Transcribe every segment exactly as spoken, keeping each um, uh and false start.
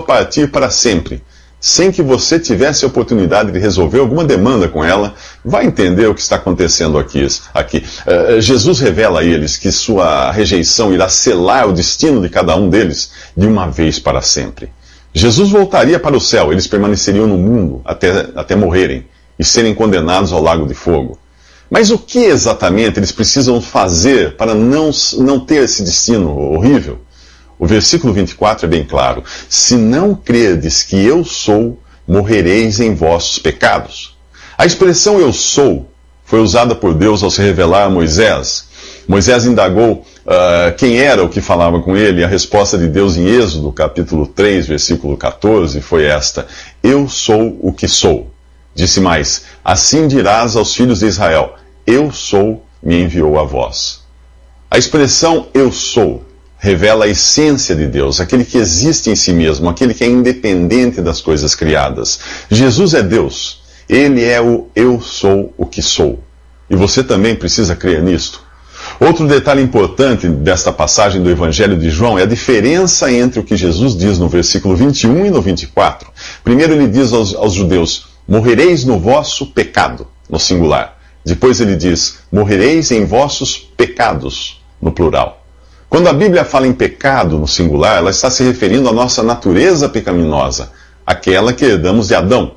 partir para sempre, sem que você tivesse a oportunidade de resolver alguma demanda com ela, vai entender o que está acontecendo aqui. aqui. Uh, Jesus revela a eles que sua rejeição irá selar o destino de cada um deles de uma vez para sempre. Jesus voltaria para o céu, eles permaneceriam no mundo até, até morrerem e serem condenados ao lago de fogo. Mas o que exatamente eles precisam fazer para não, não ter esse destino horrível? O versículo vinte e quatro é bem claro. Se não credes que eu sou, morrereis em vossos pecados. A expressão eu sou foi usada por Deus ao se revelar a Moisés. Moisés indagou uh, quem era o que falava com ele, e a resposta de Deus em Êxodo, capítulo três, versículo catorze, foi esta: eu sou o que sou. Disse mais: assim dirás aos filhos de Israel, eu sou, me enviou a vós. A expressão eu sou revela a essência de Deus, aquele que existe em si mesmo, aquele que é independente das coisas criadas. Jesus é Deus, Ele é o eu sou o que sou. E você também precisa crer nisto. Outro detalhe importante desta passagem do Evangelho de João é a diferença entre o que Jesus diz no versículo vinte e um e no vinte e quatro. Primeiro ele diz aos, aos judeus, morrereis no vosso pecado, no singular. Depois ele diz, morrereis em vossos pecados, no plural. Quando a Bíblia fala em pecado, no singular, ela está se referindo à nossa natureza pecaminosa, aquela que herdamos de Adão.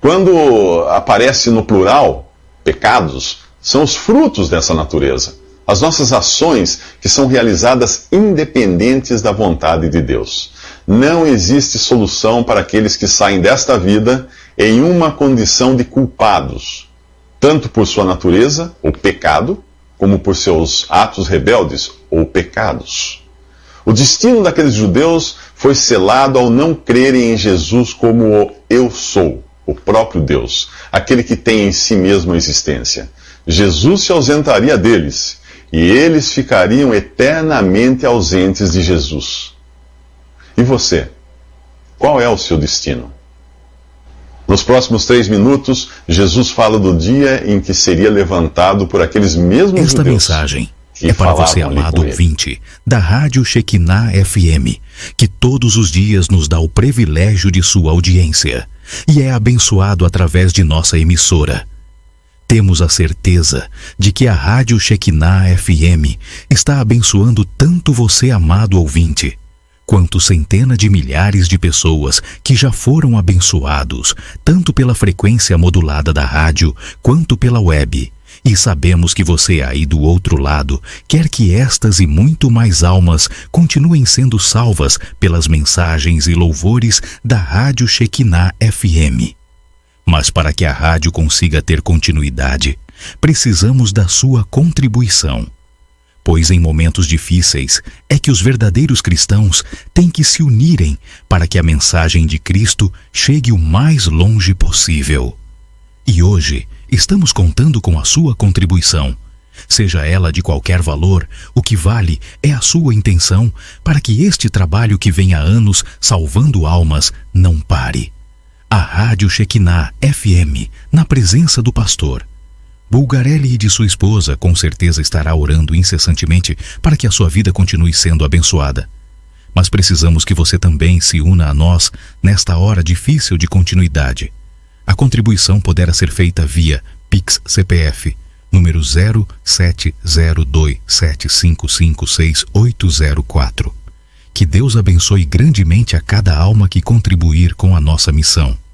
Quando aparece no plural, pecados, são os frutos dessa natureza. As nossas ações que são realizadas independentes da vontade de Deus. Não existe solução para aqueles que saem desta vida em uma condição de culpados, tanto por sua natureza, ou pecado, como por seus atos rebeldes, ou pecados. O destino daqueles judeus foi selado ao não crerem em Jesus como o eu sou, o próprio Deus, aquele que tem em si mesmo a existência. Jesus se ausentaria deles, e eles ficariam eternamente ausentes de Jesus. E você? Qual é o seu destino? Nos próximos três minutos, Jesus fala do dia em que seria levantado por aqueles mesmos Esta judeus. Esta mensagem é para você, amado ouvinte, da Rádio Shekinah F M, que todos os dias nos dá o privilégio de sua audiência e é abençoado através de nossa emissora. Temos a certeza de que a Rádio Shekinah F M está abençoando tanto você, amado ouvinte, quanto centenas de milhares de pessoas que já foram abençoados, tanto pela frequência modulada da rádio, quanto pela web. E sabemos que você aí do outro lado quer que estas e muito mais almas continuem sendo salvas pelas mensagens e louvores da Rádio Shekinah F M. Mas para que a rádio consiga ter continuidade, precisamos da sua contribuição. Pois em momentos difíceis é que os verdadeiros cristãos têm que se unirem para que a mensagem de Cristo chegue o mais longe possível. E hoje estamos contando com a sua contribuição. Seja ela de qualquer valor, o que vale é a sua intenção para que este trabalho que vem há anos salvando almas não pare. A Rádio Shekinah F M, na presença do pastor Bulgarelli e de sua esposa, com certeza estará orando incessantemente para que a sua vida continue sendo abençoada. Mas precisamos que você também se una a nós nesta hora difícil de continuidade. A contribuição poderá ser feita via Pix C P F, número zero sete zero dois sete cinco cinco seis oito zero quatro. Que Deus abençoe grandemente a cada alma que contribuir com a nossa missão.